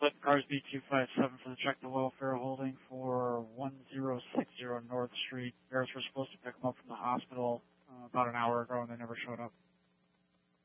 Clinton Cars B257 for the check the welfare holding for 1060 North Street. Bears were supposed to pick them up from the hospital about an hour ago and they never showed up.